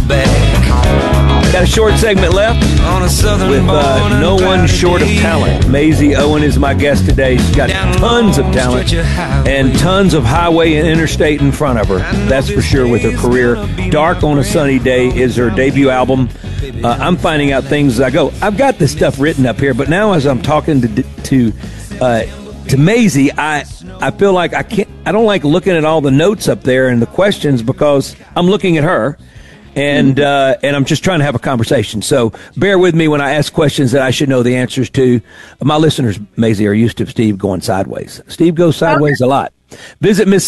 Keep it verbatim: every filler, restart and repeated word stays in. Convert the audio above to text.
Got a short segment left with uh, no one short of talent. Maisie Owen is my guest today. She's got tons of talent and tons of highway and interstate in front of her. That's for sure with her career. Dark on a Sunny Day is her debut album. Uh, I'm finding out things as I go. I've got this stuff written up here, but now as I'm talking to to uh, to Maisie, I I feel like I can't. I don't like looking at all the notes up there and the questions because I'm looking at her. And uh, and I'm just trying to have a conversation. So bear with me when I ask questions that I should know the answers to. My listeners, Maisie, are used to Steve going sideways. Steve goes sideways okay. a lot. Visit Miss